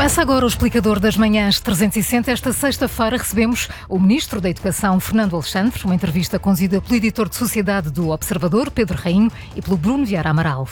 Começa agora o Explicador das Manhãs 360. Esta sexta-feira recebemos o Ministro da Educação, Fernando Alexandre, uma entrevista conduzida pelo editor de Sociedade do Observador, Pedro Rainho, e pelo Bruno Vieira Amaral.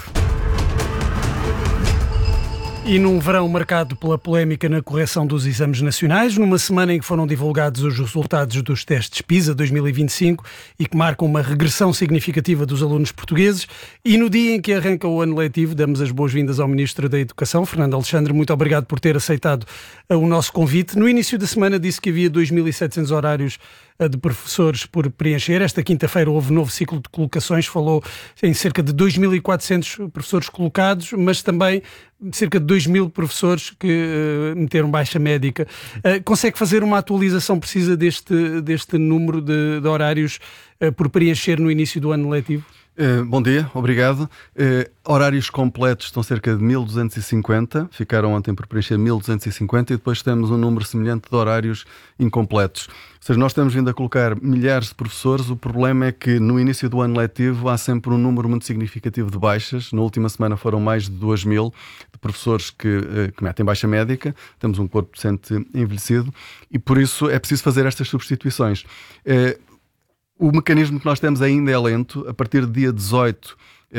E num verão marcado pela polémica na correção dos exames nacionais, numa semana em que foram divulgados os resultados dos testes PISA 2025 e que marcam uma regressão significativa dos alunos portugueses, e no dia em que arranca o ano letivo, damos as boas-vindas ao Ministro da Educação, Fernando Alexandre. Muito obrigado por ter aceitado o nosso convite. No início da semana disse que havia 2.700 horários de professores por preencher. Esta quinta-feira houve novo ciclo de colocações, falou em cerca de 2.400 professores colocados, mas também cerca de 2.000 professores que meteram baixa médica. Consegue fazer uma atualização precisa deste número de horários por preencher no início do ano letivo? Bom dia, obrigado. Horários completos estão cerca de 1.250, ficaram ontem por preencher 1.250, e depois temos um número semelhante de horários incompletos. Ou seja, nós temos vindo a colocar milhares de professores. O problema é que no início do ano letivo há sempre um número muito significativo de baixas. Na última semana foram mais de 2.000 de professores que metem baixa médica. Temos um corpo docente envelhecido e por isso é preciso fazer estas substituições. O mecanismo que nós temos ainda é lento. A partir do dia 18,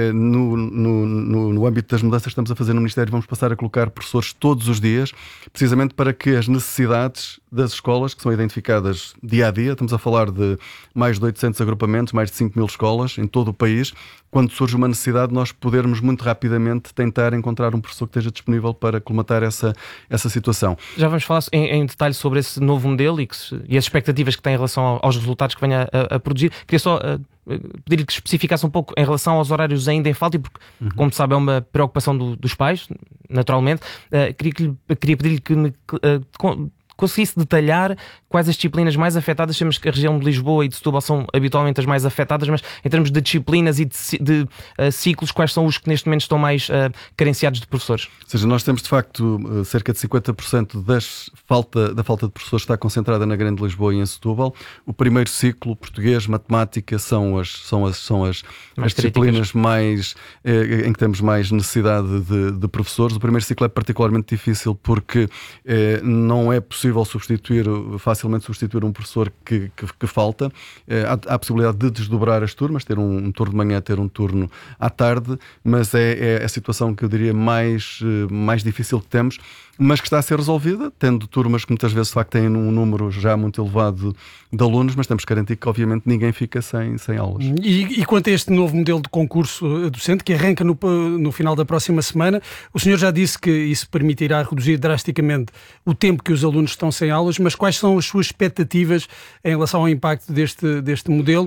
no âmbito das mudanças que estamos a fazer no Ministério, vamos passar a colocar professores todos os dias, precisamente para que as necessidades das escolas, que são identificadas dia a dia, estamos a falar de mais de 800 agrupamentos, mais de 5.000 escolas em todo o país, quando surge uma necessidade, nós podermos muito rapidamente tentar encontrar um professor que esteja disponível para colmatar essa situação. Já vamos falar em detalhe sobre esse novo modelo e as expectativas que tem em relação aos resultados que venha a produzir. Queria só pedir-lhe que especificasse um pouco em relação aos horários ainda em falta, porque, como sabe, é uma preocupação dos pais, naturalmente. Queria pedir-lhe que me conseguisse detalhar quais as disciplinas mais afetadas. Sabemos que a região de Lisboa e de Setúbal são habitualmente as mais afetadas, mas em termos de disciplinas e de ciclos, quais são os que neste momento estão mais carenciados de professores? Ou seja, nós temos de facto cerca de 50% da falta de professores está concentrada na Grande Lisboa e em Setúbal. O primeiro ciclo, português, matemática, são as disciplinas mais, em que temos mais necessidade de professores. O primeiro ciclo é particularmente difícil porque não é possível facilmente substituir um professor que falta. Há a possibilidade de desdobrar as turmas, ter um turno de manhã, ter um turno à tarde, mas é a situação que eu diria mais difícil que temos, mas que está a ser resolvida, tendo turmas que muitas vezes de facto têm um número já muito elevado de alunos, mas temos que garantir que obviamente ninguém fica sem aulas. E quanto a este novo modelo de concurso docente que arranca no final da próxima semana, o senhor já disse que isso permitirá reduzir drasticamente o tempo que os alunos estão sem aulas, mas quais são as suas expectativas em relação ao impacto deste modelo?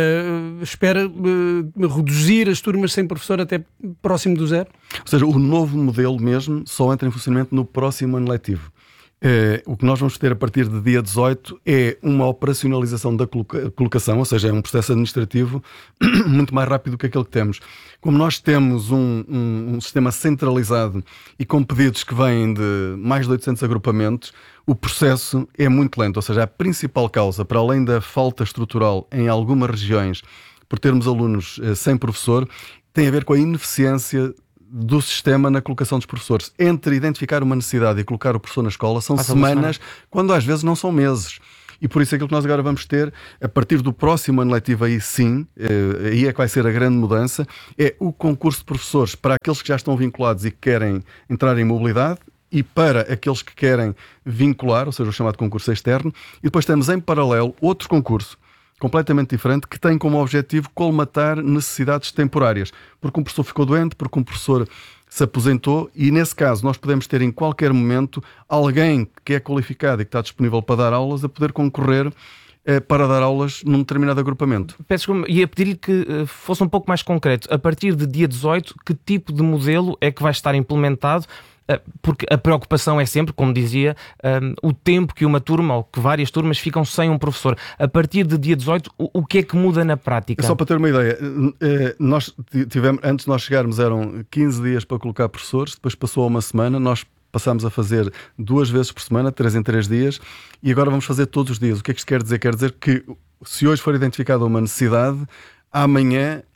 Espera reduzir as turmas sem professor até próximo do zero? Ou seja, o novo modelo mesmo só entra em funcionamento no próximo ano letivo. O que nós vamos ter a partir de dia 18 é uma operacionalização da colocação, ou seja, é um processo administrativo muito mais rápido do que aquele que temos. Como nós temos um sistema centralizado e com pedidos que vêm de mais de 800 agrupamentos, o processo é muito lento. Ou seja, a principal causa, para além da falta estrutural em algumas regiões, por termos alunos sem professor, tem a ver com a ineficiência do sistema na colocação dos professores. Entre identificar uma necessidade e colocar o professor na escola são semanas, quando às vezes não são meses. E por isso aquilo que nós agora vamos ter, a partir do próximo ano letivo, aí sim, aí é que vai ser a grande mudança, é o concurso de professores para aqueles que já estão vinculados e que querem entrar em mobilidade, e para aqueles que querem vincular, ou seja, o chamado concurso externo. E depois temos em paralelo outro concurso completamente diferente, que tem como objetivo colmatar necessidades temporárias, porque um professor ficou doente, porque um professor se aposentou, e nesse caso nós podemos ter em qualquer momento alguém que é qualificado e que está disponível para dar aulas a poder concorrer para dar aulas num determinado agrupamento. Peço desculpa, ia pedir-lhe que fosse um pouco mais concreto. A partir de dia 18, que tipo de modelo é que vai estar implementado? Porque a preocupação é sempre, como dizia, o tempo que uma turma ou que várias turmas ficam sem um professor. A partir de dia 18, o que é que muda na prática? Só para ter uma ideia, nós tivemos, antes de nós chegarmos eram 15 dias para colocar professores, depois passou a uma semana, nós passámos a fazer 2 vezes por semana, 3 em 3 dias, e agora vamos fazer todos os dias. O que é que isto quer dizer? Quer dizer que se hoje for identificada uma necessidade, amanhã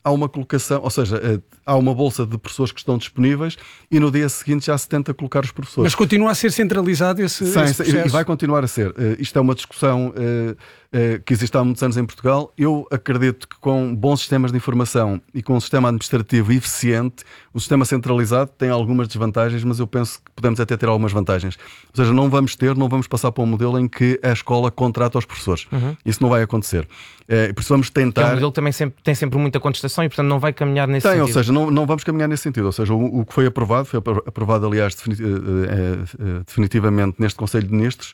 há uma colocação, ou seja, há uma bolsa de professores que estão disponíveis e no dia seguinte já se tenta colocar os professores. Mas continua a ser centralizado esse processo? E vai continuar a ser. Isto é uma discussão que existe há muitos anos em Portugal. Eu acredito que com bons sistemas de informação e com um sistema administrativo eficiente, o sistema centralizado tem algumas desvantagens, mas eu penso que podemos até ter algumas vantagens. Ou seja, não vamos passar para um modelo em que a escola contrata os professores. Isso não vai acontecer. Por isso vamos tentar... O modelo também tem sempre muita contestação e, portanto, não vai caminhar nesse sentido. Ou seja, não vamos caminhar nesse sentido. Ou seja, o que foi aprovado, aliás, definitivamente neste Conselho de Ministros,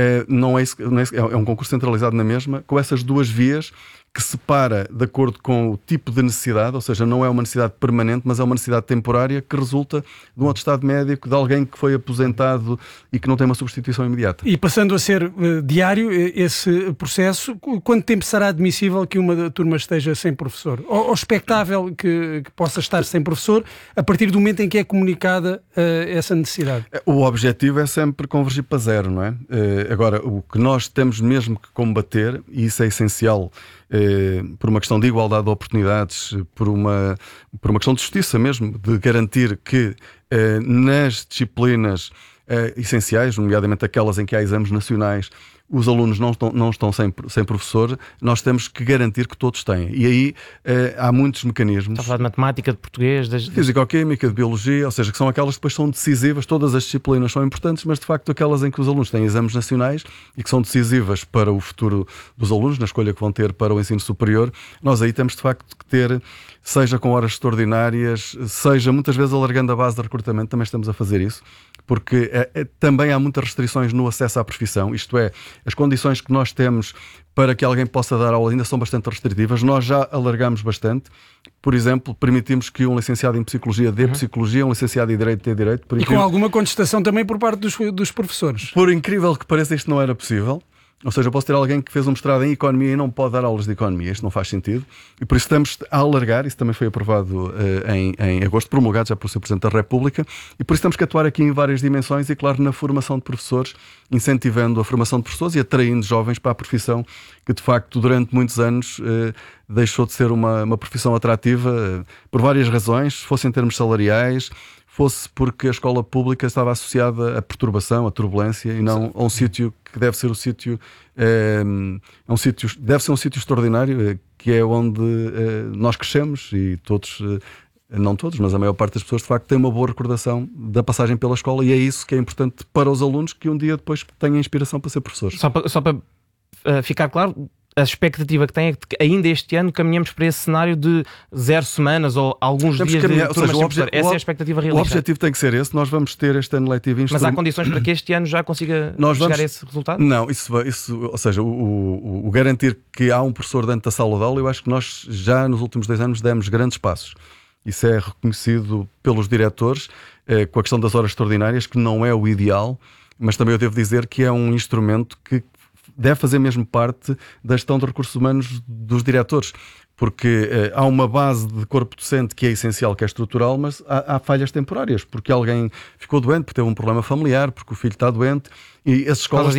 é um concurso centralizado na mesma, com essas duas vias que separa de acordo com o tipo de necessidade, ou seja, não é uma necessidade permanente, mas é uma necessidade temporária que resulta de um atestado médico de alguém que foi aposentado e que não tem uma substituição imediata. E passando a ser diário esse processo, quanto tempo será admissível que uma turma esteja sem professor? Ou expectável que possa estar sem professor a partir do momento em que é comunicada essa necessidade? O objetivo é sempre convergir para zero, não é? Agora, o que nós temos mesmo que combater, e isso é essencial, por uma questão de igualdade de oportunidades, por uma questão de justiça mesmo, de garantir que nas disciplinas essenciais, nomeadamente aquelas em que há exames nacionais, os alunos não estão sem professor, nós temos que garantir que todos têm. E aí há muitos mecanismos. Está a falar de matemática, de português, de físico-química, de biologia, ou seja, que são aquelas que depois são decisivas. Todas as disciplinas são importantes, mas de facto aquelas em que os alunos têm exames nacionais e que são decisivas para o futuro dos alunos, na escolha que vão ter para o ensino superior, nós aí temos de facto que ter, seja com horas extraordinárias, seja muitas vezes alargando a base de recrutamento, também estamos a fazer isso, porque também há muitas restrições no acesso à profissão, isto é, as condições que nós temos para que alguém possa dar aula ainda são bastante restritivas. Nós já alargamos bastante. Por exemplo, permitimos que um licenciado em Psicologia dê Psicologia, um licenciado em Direito dê Direito. E com alguma contestação também por parte dos professores. Por incrível que pareça, isto não era possível. Ou seja, eu posso ter alguém que fez um mestrado em Economia e não pode dar aulas de Economia. Isto não faz sentido. E por isso estamos a alargar. Isso também foi aprovado em agosto, promulgado já pelo Sr. Presidente da República. E por isso temos que atuar aqui em várias dimensões e, claro, na formação de professores, incentivando a formação de professores e atraindo jovens para a profissão que, de facto, durante muitos anos deixou de ser uma profissão atrativa por várias razões, fosse em termos salariais, fosse porque a escola pública estava associada à perturbação, à turbulência e não a um sítio que deve ser deve ser um sítio extraordinário, que é onde nós crescemos e todos, não todos, mas a maior parte das pessoas de facto tem uma boa recordação da passagem pela escola e é isso que é importante para os alunos que um dia depois tenham inspiração para ser professores. Só para ficar claro, a expectativa que tem é que ainda este ano caminhamos para esse cenário de 0 semanas ou alguns dias de turmas sem professor. Essa é a expectativa realista. O objetivo tem que ser esse. Nós vamos ter este ano letivo Mas há condições para que este ano já consiga chegar a esse resultado? Não, isso, ou seja, o garantir que há um professor dentro da sala de aula, eu acho que nós já nos últimos 2 anos demos grandes passos. Isso é reconhecido pelos diretores, com a questão das horas extraordinárias, que não é o ideal, mas também eu devo dizer que é um instrumento que deve fazer mesmo parte da gestão de recursos humanos dos diretores, porque há uma base de corpo docente que é essencial, que é estrutural, mas há falhas temporárias, porque alguém ficou doente, porque teve um problema familiar, porque o filho está doente, e as escolas,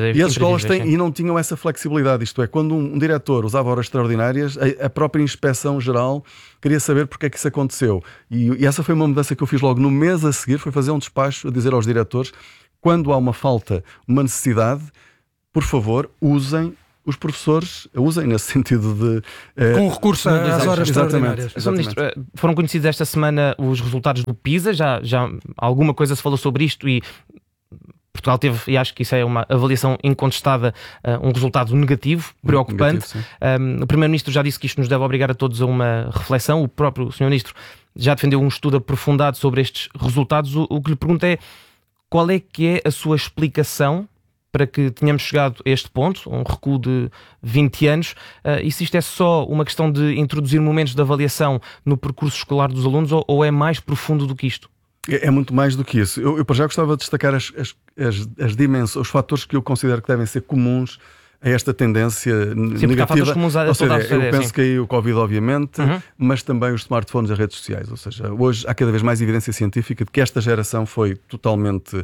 e não tinham essa flexibilidade. Isto é, quando um diretor usava horas extraordinárias, a própria inspeção geral queria saber porque é que isso aconteceu. E essa foi uma mudança que eu fiz logo no mês a seguir, foi fazer um despacho a dizer aos diretores, quando há uma falta, uma necessidade, por favor, usem os professores, usem nesse sentido de... com recurso às horas extraordinárias. Sr. Ministro, foram conhecidos esta semana os resultados do PISA, já alguma coisa se falou sobre isto e Portugal teve, e acho que isso é uma avaliação incontestada, um resultado negativo, preocupante. O Primeiro-Ministro já disse que isto nos deve obrigar a todos a uma reflexão. O próprio Sr. Ministro já defendeu um estudo aprofundado sobre estes resultados. O que lhe pergunto é, qual é que é a sua explicação para que tenhamos chegado a este ponto, um recuo de 20 anos, e se isto é só uma questão de introduzir momentos de avaliação no percurso escolar dos alunos ou é mais profundo do que isto? É muito mais do que isso. Eu para já gostava de destacar as dimensões, os fatores que eu considero que devem ser comuns a esta tendência negativa. Ou seja, eu penso que aí o Covid, obviamente, mas também os smartphones e as redes sociais. Ou seja, hoje há cada vez mais evidência científica de que esta geração foi totalmente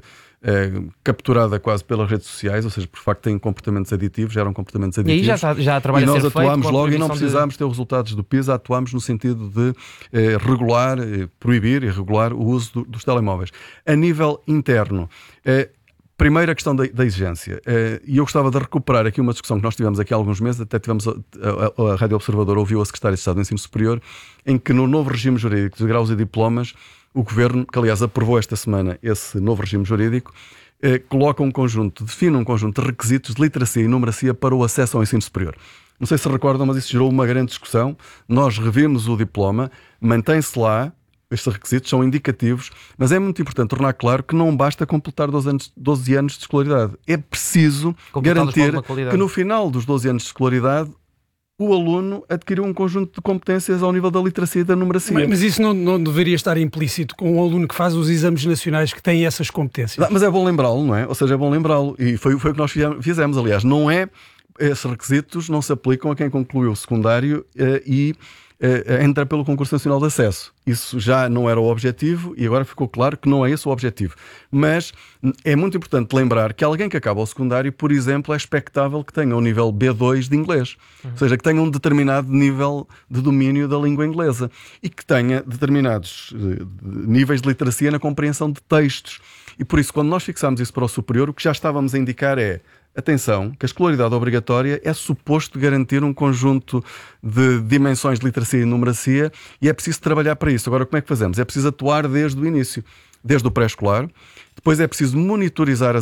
capturada quase pelas redes sociais, ou seja, por facto têm comportamentos aditivos, geram comportamentos aditivos. E aí já trabalha e nós a ser atuámos feito logo e não precisámos ter os resultados do PISA, atuámos no sentido de regular, proibir e regular o uso dos telemóveis. A nível interno, primeira questão da exigência, e eu gostava de recuperar aqui uma discussão que nós tivemos aqui há alguns meses, até tivemos a Rádio Observador ouviu a Secretária de Estado do Ensino Superior, em que no novo regime jurídico de graus e diplomas, o Governo, que aliás aprovou esta semana esse novo regime jurídico, coloca define um conjunto de requisitos de literacia e numeracia para o acesso ao ensino superior. Não sei se recordam, mas isso gerou uma grande discussão. Nós revimos o diploma, mantém-se lá, estes requisitos são indicativos, mas é muito importante tornar claro que não basta completar 12 anos de escolaridade. É preciso garantir que no final dos 12 anos de escolaridade o aluno adquiriu um conjunto de competências ao nível da literacia e da numeracia. Mas isso não deveria estar implícito com um aluno que faz os exames nacionais que tem essas competências? Mas é bom lembrá-lo, não é? Ou seja, é bom lembrá-lo. E foi o que nós fizemos, aliás. Não é... Esses requisitos não se aplicam a quem concluiu o secundário e entra pelo Concurso Nacional de Acesso. Isso já não era o objetivo e agora ficou claro que não é esse o objetivo. Mas é muito importante lembrar que alguém que acaba o secundário, por exemplo, é expectável que tenha um nível B2 de inglês. Ou seja, que tenha um determinado nível de domínio da língua inglesa e que tenha determinados níveis de literacia na compreensão de textos. E por isso, quando nós fixamos isso para o superior, o que já estávamos a indicar é: atenção, que a escolaridade obrigatória é suposto garantir um conjunto de dimensões de literacia e numeracia e é preciso trabalhar para isso. Agora, como é que fazemos? É preciso atuar desde o início, desde o pré-escolar. Depois é preciso monitorizar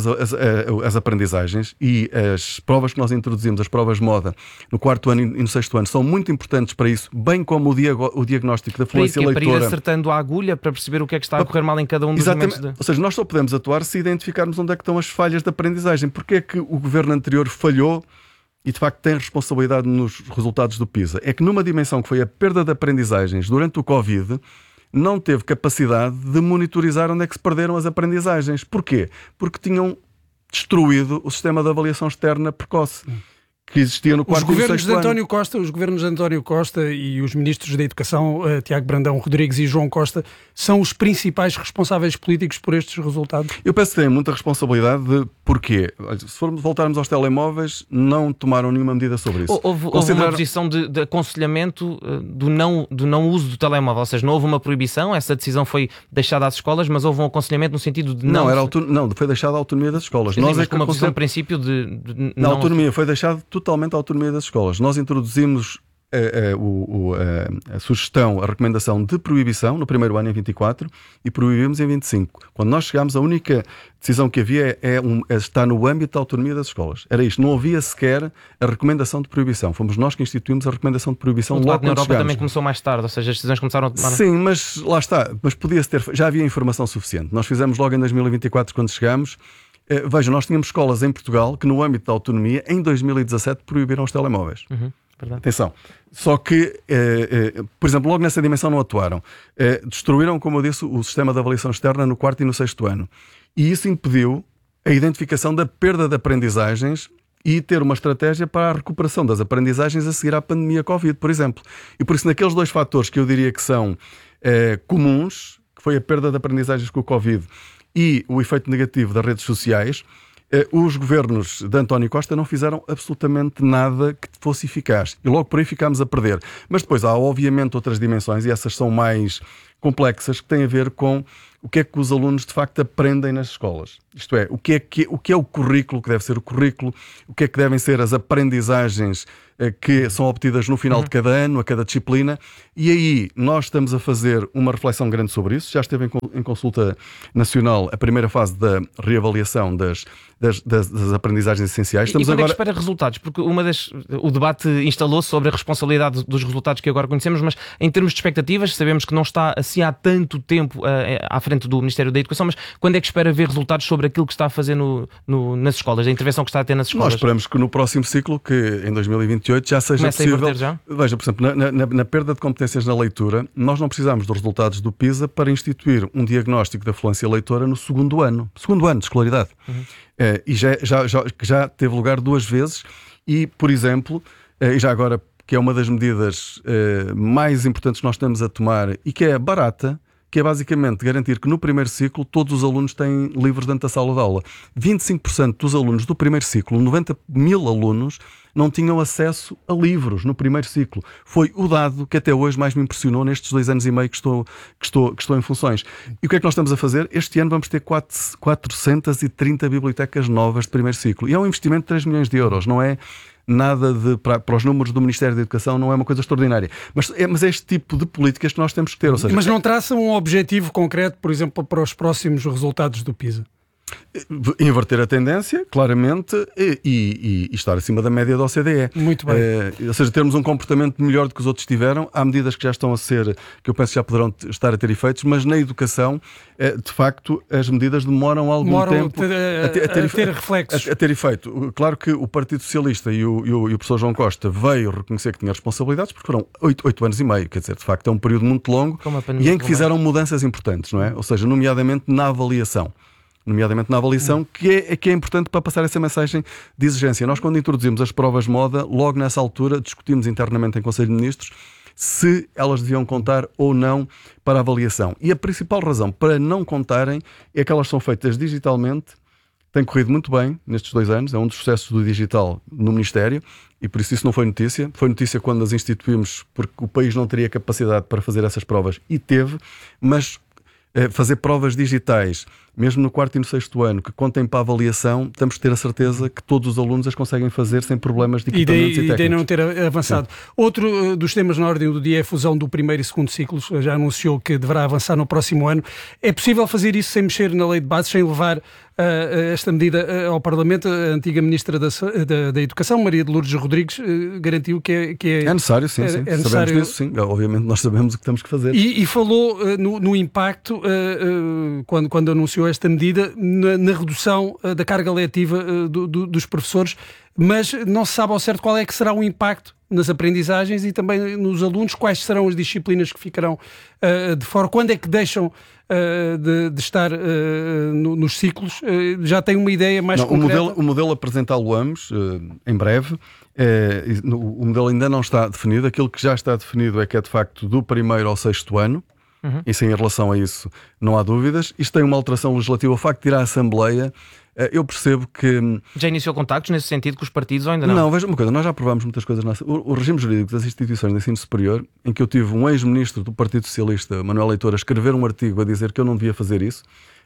as aprendizagens e as provas que nós introduzimos, as provas moda, no 4º ano e no 6º ano, são muito importantes para isso, bem como o diagnóstico da fluência leitora. Para ir acertando a agulha, para perceber o que é que está a correr mal em cada um dos momentos. Ou seja, nós só podemos atuar se identificarmos onde é que estão as falhas de aprendizagem. Porque é que o governo anterior falhou e, de facto, tem responsabilidade nos resultados do PISA? É que numa dimensão que foi a perda de aprendizagens durante o Covid, não teve capacidade de monitorizar onde é que se perderam as aprendizagens. Porquê? Porque tinham destruído o sistema de avaliação externa precoce que existia no 4º e 6º ano. Os governos de António Costa e os ministros da Educação, Tiago Brandão Rodrigues e João Costa, são os principais responsáveis políticos por estes resultados? Eu penso que têm muita responsabilidade porquê? Se voltarmos aos telemóveis, não tomaram nenhuma medida sobre isso. Houve uma posição de aconselhamento do não uso do telemóvel, ou seja, não houve uma proibição, essa decisão foi deixada às escolas, mas houve um aconselhamento no sentido de não... Não, foi deixada a autonomia das escolas. Nós é que uma posição de princípio de não... autonomia, foi deixado totalmente a autonomia das escolas. Nós introduzimos a sugestão, a recomendação de proibição no primeiro ano em 24 e proibimos em 25. Quando nós chegámos, a única decisão que havia está no âmbito da autonomia das escolas. Era isto, não havia sequer a recomendação de proibição. Fomos nós que instituímos a recomendação de proibição logo quando na Europa chegámos. Também começou mais tarde, ou seja, as decisões começaram a tomar... Sim, mas lá está. Mas podia-se ter... Já havia informação suficiente. Nós fizemos logo em 2024 quando chegámos. Vejam, nós tínhamos escolas em Portugal que no âmbito da autonomia, em 2017, proibiram os telemóveis. Atenção. Só que, por exemplo, logo nessa dimensão não atuaram. Destruíram, como eu disse, o sistema de avaliação externa no 4º e no 6º ano. E isso impediu a identificação da perda de aprendizagens e ter uma estratégia para a recuperação das aprendizagens a seguir à pandemia Covid, por exemplo. E por isso, naqueles dois fatores que eu diria que são comuns, que foi a perda de aprendizagens com o Covid e o efeito negativo das redes sociais, os governos de António Costa não fizeram absolutamente nada que fosse eficaz. E logo por aí ficámos a perder. Mas depois há, obviamente, outras dimensões, e essas são mais complexas, que têm a ver com o que é que os alunos de facto aprendem nas escolas. Isto é, o que é o currículo, que deve ser o currículo, o que é que devem ser as aprendizagens que são obtidas no final de cada ano, a cada disciplina, e aí nós estamos a fazer uma reflexão grande sobre isso. Já esteve em consulta nacional a primeira fase da reavaliação das aprendizagens essenciais. Estamos agora... é que espera resultados? Porque o debate instalou-se sobre a responsabilidade dos resultados que agora conhecemos, mas em termos de expectativas, sabemos que não está assim há tanto tempo à frente do Ministério da Educação, mas quando é que espera ver resultados sobre aquilo que está a fazer nas escolas, a intervenção que está a ter nas escolas? Nós esperamos que no próximo ciclo, que em 2028, já seja possível. Já? Veja, por exemplo, na perda de competências na leitura, nós não precisamos dos resultados do PISA para instituir um diagnóstico da fluência leitora no segundo ano de escolaridade. E já teve lugar 2 vezes. E, por exemplo, e já agora, que é uma das medidas mais importantes que nós estamos a tomar e que é barata, que é basicamente garantir que no primeiro ciclo todos os alunos têm livros dentro da sala de aula. 25% dos alunos do primeiro ciclo, 90 mil alunos, não tinham acesso a livros no primeiro ciclo. Foi o dado que até hoje mais me impressionou nestes 2 anos e meio que estou em funções. E o que é que nós estamos a fazer? Este ano vamos ter 430 bibliotecas novas de primeiro ciclo. E é um investimento de 3 milhões de euros, não é nada para os números do Ministério da Educação, não é uma coisa extraordinária. Mas é este tipo de políticas que nós temos que ter. Ou seja, mas não traça um objetivo concreto, por exemplo, para os próximos resultados do PISA? Inverter a tendência, claramente, e estar acima da média da OCDE. Muito bem. Ou seja, termos um comportamento melhor do que os outros tiveram. Há medidas que já estão a ser, que eu penso que já poderão estar a ter efeitos, mas na educação, de facto, as medidas demoram algum tempo a ter reflexos. A ter efeito. Claro que o Partido Socialista e o professor João Costa veio reconhecer que tinha responsabilidades, porque foram 8 anos e meio, quer dizer, de facto é um período muito longo e em que fizeram mudanças importantes, não é? Ou seja, nomeadamente na avaliação, que é importante para passar essa mensagem de exigência. Nós, quando introduzimos as provas de moda, logo nessa altura discutimos internamente em Conselho de Ministros se elas deviam contar ou não para a avaliação. E a principal razão para não contarem é que elas são feitas digitalmente. Tem corrido muito bem nestes 2 anos, é um dos sucessos do digital no Ministério e por isso não foi notícia. Foi notícia quando as instituímos porque o país não teria capacidade para fazer essas provas e teve, mas fazer provas digitais, mesmo no 4º e no 6º ano, que contem para a avaliação, temos que ter a certeza que todos os alunos as conseguem fazer sem problemas de equipamentos e técnicos. E daí não ter avançado. Sim. Outro dos temas na ordem do dia é a fusão do primeiro e segundo ciclos. Já anunciou que deverá avançar no próximo ano. É possível fazer isso sem mexer na lei de bases, sem levar esta medida ao Parlamento? A antiga Ministra da Educação, Maria de Lourdes Rodrigues, garantiu que é... É necessário, sim. É necessário... Sabemos disso, sim. Obviamente nós sabemos o que temos que fazer. E falou no impacto, quando anunciou esta medida, na redução da carga letiva dos professores, mas não se sabe ao certo qual é que será o impacto nas aprendizagens e também nos alunos, quais serão as disciplinas que ficarão de fora, quando é que deixam de estar nos ciclos. Já tem uma ideia mais concreta? O modelo apresentá-lo-amos em breve. O modelo ainda não está definido. Aquilo que já está definido é que é de facto do 1º ao 6º ano. E sem relação a isso não há dúvidas. Isto tem uma alteração legislativa. O facto de ir à Assembleia, eu percebo que... Já iniciou contactos nesse sentido com os partidos ou ainda não? Não, veja uma coisa, nós já aprovámos muitas coisas. O regime jurídico das instituições de ensino superior, em que eu tive um ex-ministro do Partido Socialista, Manuel Leitor, a escrever um artigo a dizer que eu não devia fazer isso.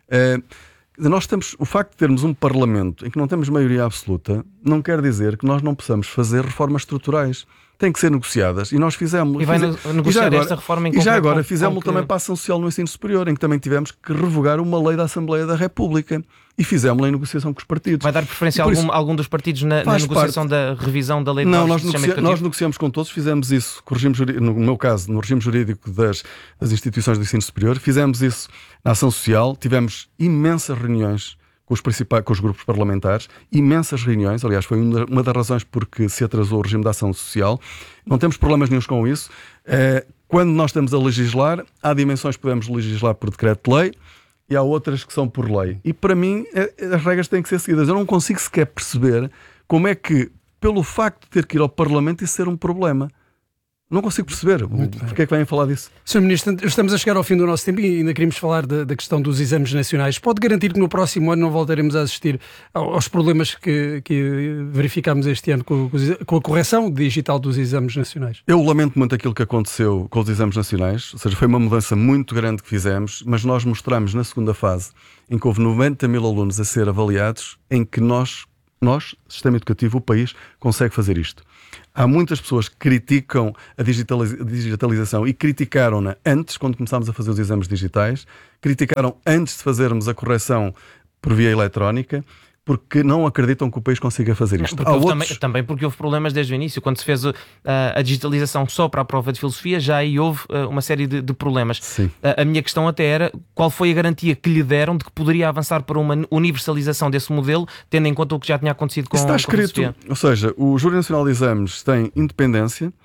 Nós temos, o facto de termos um Parlamento em que não temos maioria absoluta, não quer dizer que nós não possamos fazer reformas estruturais. Têm que ser negociadas e nós fizemos. E vai negociar esta reforma em concreto? E já agora fizemos também para a ação social no ensino superior, em que também tivemos que revogar uma lei da Assembleia da República e fizemos-la em negociação com os partidos. Vai dar preferência a algum dos partidos na negociação da revisão da lei de bases do sistema educativo? Nós negociamos com todos, fizemos isso com o regime jurídico, no meu caso, no regime jurídico das instituições do ensino superior, fizemos isso na ação social, tivemos imensas reuniões com os grupos parlamentares, imensas reuniões, aliás foi uma das razões porque se atrasou o regime da ação social. Não temos problemas nenhums com isso. Quando nós estamos a legislar, há dimensões que podemos legislar por decreto-lei e há outras que são por lei. E para mim as regras têm que ser seguidas. Eu não consigo sequer perceber como é que, pelo facto de ter que ir ao Parlamento, isso ser um problema. Não consigo perceber porque é que vêm falar disso. Sr. Ministro, estamos a chegar ao fim do nosso tempo e ainda queríamos falar da questão dos exames nacionais. Pode garantir que no próximo ano não voltaremos a assistir aos problemas que verificámos este ano com a correção digital dos exames nacionais? Eu lamento muito aquilo que aconteceu com os exames nacionais, ou seja, foi uma mudança muito grande que fizemos, mas nós mostramos na segunda fase, em que houve 90 mil alunos a ser avaliados, em que nós, sistema educativo, o país, consegue fazer isto. Há muitas pessoas que criticam a digitalização e criticaram-na antes, quando começámos a fazer os exames digitais, criticaram antes de fazermos a correção por via eletrónica, porque não acreditam que o país consiga fazer isto. Também porque houve problemas desde o início. Quando se fez a digitalização só para a prova de filosofia, já aí houve uma série de problemas. A minha questão até era qual foi a garantia que lhe deram de que poderia avançar para uma universalização desse modelo, tendo em conta o que já tinha acontecido com a filosofia. Está escrito. Ou seja, o Júri Nacional de Exames tem independência.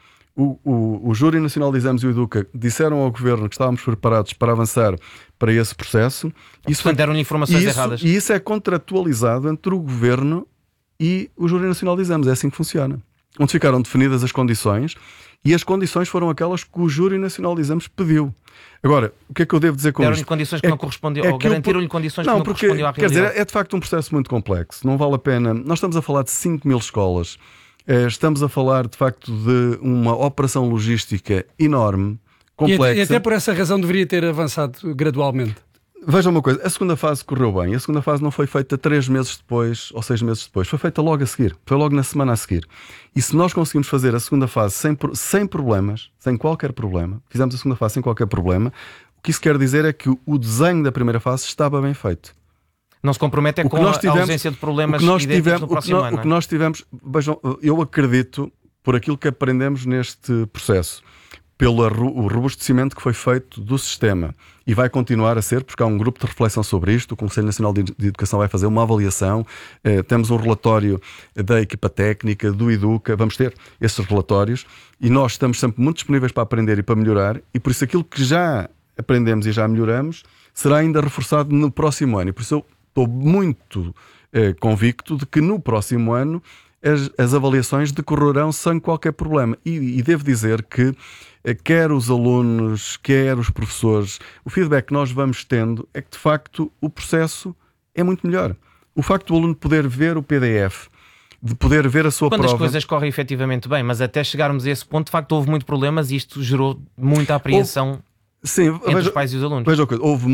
O Júri Nacional de Exames e o Educa disseram ao Governo que estávamos preparados para avançar para esse processo. Portanto, deram-lhe informações erradas. E isso é contratualizado entre o Governo e o Júri Nacional de Exames. É assim que funciona. Onde ficaram definidas as condições, e as condições foram aquelas que o Júri Nacional de Exames pediu. Agora, o que é que eu devo dizer com isto? Deram-lhe condições que não correspondiam, ou garantiram-lhe condições que não correspondiam à realidade. Quer dizer, é de facto um processo muito complexo. Não vale a pena. Nós estamos a falar de 5.000 escolas. Estamos a falar, de facto, de uma operação logística enorme, complexa. E até por essa razão deveria ter avançado gradualmente. Veja uma coisa, a segunda fase correu bem. A segunda fase não foi feita 3 meses depois ou 6 meses depois. Foi feita logo a seguir. Foi logo na semana a seguir. E se nós conseguimos fazer a segunda fase sem problemas, sem qualquer problema, fizemos a segunda fase sem qualquer problema, o que isso quer dizer é que o desenho da primeira fase estava bem feito. Não se compromete com a ausência de problemas idênticos no próximo ano. O que nós tivemos, vejam, eu acredito, por aquilo que aprendemos neste processo, pelo robustecimento que foi feito do sistema, e vai continuar a ser, porque há um grupo de reflexão sobre isto. O Conselho Nacional de Educação vai fazer uma avaliação, temos um relatório da equipa técnica, do Educa, vamos ter esses relatórios, e nós estamos sempre muito disponíveis para aprender e para melhorar, e por isso aquilo que já aprendemos e já melhoramos será ainda reforçado no próximo ano, e por isso eu estou muito convicto de que no próximo ano as avaliações decorrerão sem qualquer problema. E devo dizer que quer os alunos, quer os professores, o feedback que nós vamos tendo é que, de facto, o processo é muito melhor. O facto do aluno poder ver o PDF, de poder ver a sua prova... Quando as coisas correm efetivamente bem, mas até chegarmos a esse ponto, de facto, houve muitos problemas e isto gerou muita apreensão... Sim, entre os pais e os alunos. Veja uma coisa, houve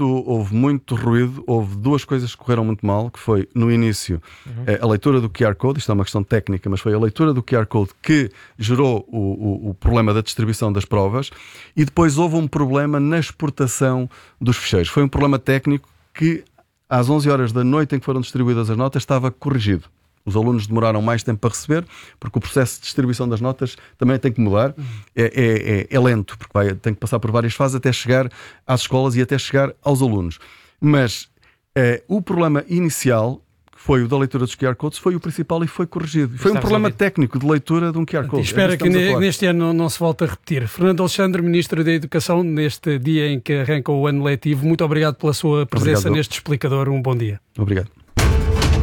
muito ruído, houve 2 coisas que correram muito mal, que foi, no início, a leitura do QR Code. Isto é uma questão técnica, mas foi a leitura do QR Code que gerou o problema da distribuição das provas, e depois houve um problema na exportação dos ficheiros. Foi um problema técnico que, às 11 horas da noite em que foram distribuídas as notas, estava corrigido. Os alunos demoraram mais tempo para receber, porque o processo de distribuição das notas também tem que mudar. É lento, porque tem que passar por várias fases até chegar às escolas e até chegar aos alunos. Mas o problema inicial, que foi o da leitura dos QR Codes, foi o principal e foi corrigido. Foi um problema técnico de leitura de um QR Code. Espero que neste ano não se volte a repetir. Fernando Alexandre, Ministro da Educação, neste dia em que arranca o ano letivo, muito obrigado pela sua presença neste explicador. Um bom dia. Obrigado.